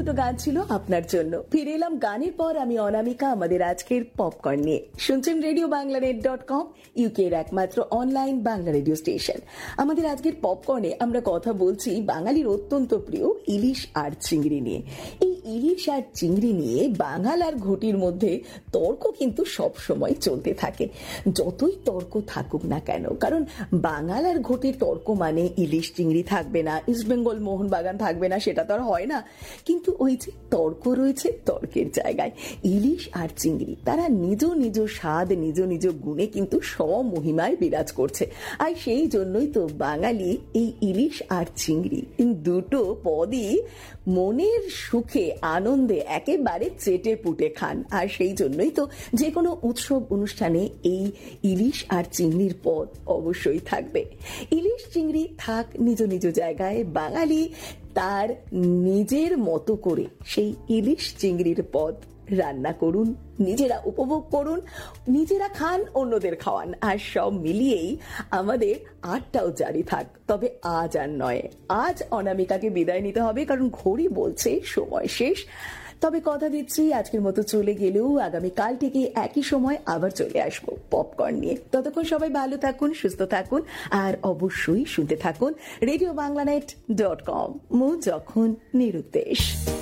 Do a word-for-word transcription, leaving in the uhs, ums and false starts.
দুটো গান ছিল আপনার জন্য। ফিরে এলাম গানের পর, আমি অনামিকা আমাদের আজকের পপকর্ন নিয়ে। শুনছেন radio Bangla net dot com, ইউকের একমাত্র অনলাইন বাংলা রেডিও স্টেশন। আমাদের আজকের পপকর্নে আমরা কথা বলছি বাঙালির অত্যন্ত প্রিয় ইলিশ আর চিংড়ি নিয়ে। এই ইলিশ আর চিংড়ি নিয়ে বাঙাল আর ঘটির মধ্যে তর্ক কিন্তু সব সময় চলতে থাকে, যতই তর্ক থাকুক না কেন। কারণ বাঙাল আর ঘটির তর্ক মানে ইলিশ চিংড়ি থাকবে না, ইস্টবেঙ্গল মোহনবাগান থাকবে না, সেটা তো আর হয় না। কিন্তু ওই যে তর্ক রয়েছে, তর্কের জায়গায় ইলিশ আর চিংড়ি তারা নিজ নিজ স্বাদ, নিজ নিজ গুণে কিন্তু স্বমহিমায় বিরাজ করছে। আর সেই জন্যই তো বাঙালি এই ইলিশ আর চিংড়ি দুটো পদই মনের সুখে আনন্দে একেবারে চেটে পুটে খান। আর সেই জন্যই তো যে কোনো উৎসব অনুষ্ঠানে এই ইলিশ আর চিংড়ির পদ অবশ্যই থাকবে। ইলিশ চিংড়ি থাক নিজ নিজ জায়গায়, বাঙালি তার নিজের মতো করে সেই ইলিশ চিংড়ির পদ রান্না করুন, নিজেরা উপভোগ করুন, নিজেরা খান, অন্যদের খাওয়ান। আর সব মিলিয়েই আমাদের আটটাও জারি থাক। তবে আজ আর নয়, আজ অনামিকাকে বিদায় নিতে হবে, কারণ ঘড়ি বলছে সময় শেষ। তবে কথা দিচ্ছি, আজকের মতো চলে গেলেও আগামীকাল থেকে একই সময় আবার চলে আসবো পপকর্ন নিয়ে। ততক্ষণ সবাই ভালো থাকুন, সুস্থ থাকুন, আর অবশ্যই শুনতে থাকুন radio Bangla net dot com, মু যখন নিরুদ্দেশ।